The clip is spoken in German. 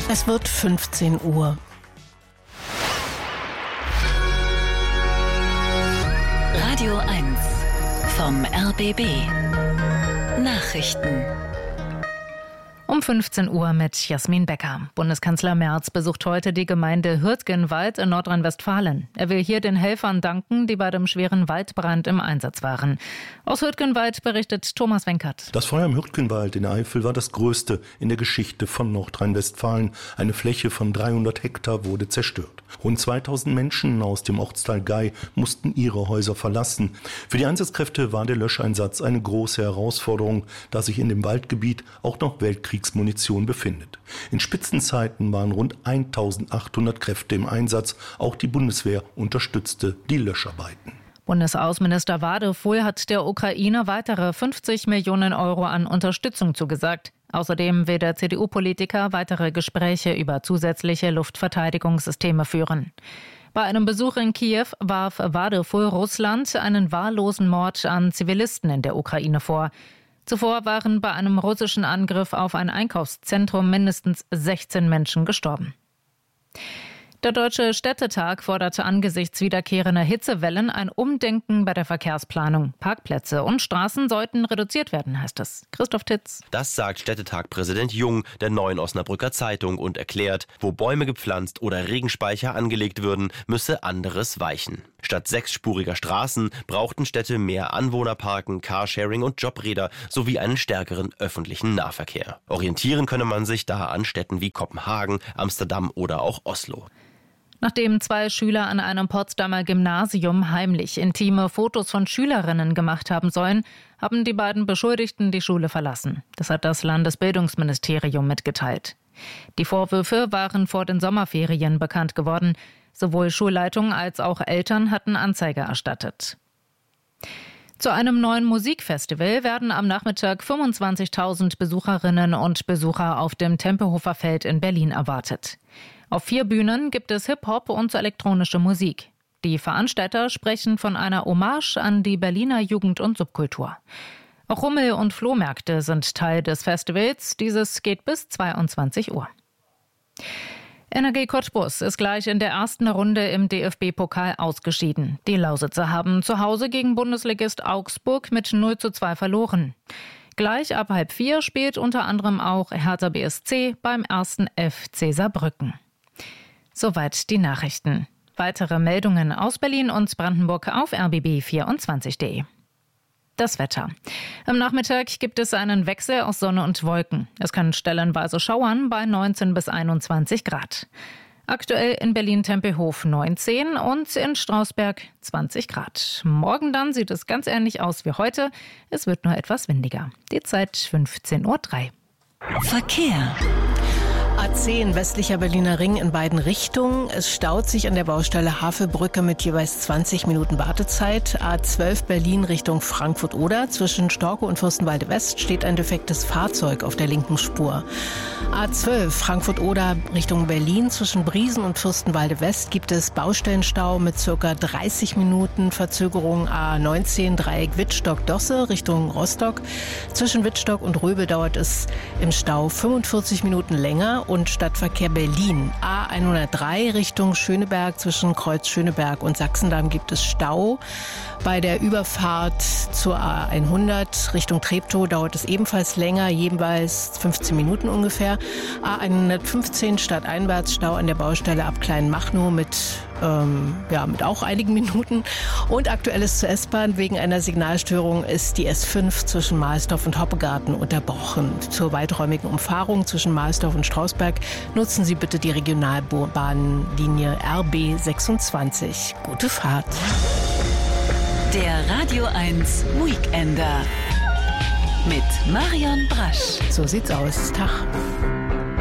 Es wird 15 Uhr. Radio 1 vom RBB. Nachrichten. Um 15 Uhr mit Jasmin Becker. Bundeskanzler Merz besucht heute die Gemeinde Hürtgenwald in Nordrhein-Westfalen. Er will hier den Helfern danken, die bei dem schweren Waldbrand im Einsatz waren. Aus Hürtgenwald berichtet Thomas Wenkert. Das Feuer im Hürtgenwald in der Eifel war das größte in der Geschichte von Nordrhein-Westfalen. Eine Fläche von 300 Hektar wurde zerstört. Rund 2000 Menschen aus dem Ortsteil Gei mussten ihre Häuser verlassen. Für die Einsatzkräfte war der Löscheinsatz eine große Herausforderung, da sich in dem Waldgebiet auch noch Weltkriegsmunition befindet. In Spitzenzeiten waren rund 1800 Kräfte im Einsatz. Auch die Bundeswehr unterstützte die Löscharbeiten. Bundesaußenminister Wadefuhl hat der Ukraine weitere 50 Millionen Euro an Unterstützung zugesagt. Außerdem will der CDU-Politiker weitere Gespräche über zusätzliche Luftverteidigungssysteme führen. Bei einem Besuch in Kiew warf Wadefuhl Russland einen wahllosen Mord an Zivilisten in der Ukraine vor. Zuvor waren bei einem russischen Angriff auf ein Einkaufszentrum mindestens 16 Menschen gestorben. Der Deutsche Städtetag forderte angesichts wiederkehrender Hitzewellen ein Umdenken bei der Verkehrsplanung. Parkplätze und Straßen sollten reduziert werden, heißt es. Christoph Titz. Das sagt Städtetag-Präsident Jung der Neuen Osnabrücker Zeitung und erklärt, wo Bäume gepflanzt oder Regenspeicher angelegt würden, müsse anderes weichen. Statt 6-spuriger Straßen brauchten Städte mehr Anwohnerparken, Carsharing und Jobräder sowie einen stärkeren öffentlichen Nahverkehr. Orientieren könne man sich da an Städten wie Kopenhagen, Amsterdam oder auch Oslo. Nachdem 2 Schüler an einem Potsdamer Gymnasium heimlich intime Fotos von Schülerinnen gemacht haben sollen, haben die beiden Beschuldigten die Schule verlassen. Das hat das Landesbildungsministerium mitgeteilt. Die Vorwürfe waren vor den Sommerferien bekannt geworden. Sowohl Schulleitung als auch Eltern hatten Anzeige erstattet. Zu einem neuen Musikfestival werden am Nachmittag 25.000 Besucherinnen und Besucher auf dem Tempelhofer Feld in Berlin erwartet. Auf 4 Bühnen gibt es Hip-Hop und elektronische Musik. Die Veranstalter sprechen von einer Hommage an die Berliner Jugend- und Subkultur. Auch Rummel- und Flohmärkte sind Teil des Festivals. Dieses geht bis 22 Uhr. NRG Cottbus ist gleich in der ersten Runde im DFB-Pokal ausgeschieden. Die Lausitzer haben zu Hause gegen Bundesligist Augsburg mit 0:2 verloren. Gleich ab 3:30 spielt unter anderem auch Hertha BSC beim 1. FC Saarbrücken. Soweit die Nachrichten. Weitere Meldungen aus Berlin und Brandenburg auf rbb24.de. Das Wetter. Am Nachmittag gibt es einen Wechsel aus Sonne und Wolken. Es kann stellenweise schauern bei 19 bis 21 Grad. Aktuell in Berlin-Tempelhof 19 und in Strausberg 20 Grad. Morgen dann sieht es ganz ähnlich aus wie heute. Es wird nur etwas windiger. Die Zeit 15:03 Uhr. Verkehr. A10 westlicher Berliner Ring in beiden Richtungen. Es staut sich an der Baustelle Havelbrücke mit jeweils 20 Minuten Wartezeit. A12 Berlin Richtung Frankfurt-Oder. Zwischen Storkow und Fürstenwalde West steht ein defektes Fahrzeug auf der linken Spur. A12 Frankfurt-Oder Richtung Berlin. Zwischen Briesen und Fürstenwalde West gibt es Baustellenstau mit ca. 30 Minuten Verzögerung. A19 Dreieck Wittstock-Dosse Richtung Rostock. Zwischen Wittstock und Röbel dauert es im Stau 45 Minuten länger. Und Stadtverkehr Berlin. A103 Richtung Schöneberg. Zwischen Kreuz Schöneberg und Sachsendamm gibt es Stau. Bei der Überfahrt zur A100 Richtung Treptow dauert es ebenfalls länger, jeweils 15 Minuten ungefähr. A115 stadteinwärts Stau an der Baustelle ab Kleinmachnow mit auch einigen Minuten. Und aktuelles zur S-Bahn. Wegen einer Signalstörung ist die S5 zwischen Mahlsdorf und Hoppegarten unterbrochen. Zur weiträumigen Umfahrung zwischen Mahlsdorf und Strausberg nutzen Sie bitte die Regionalbahnlinie RB 26. Gute Fahrt. Der Radio 1 Weekender mit Marion Brasch. So sieht's aus. Tag.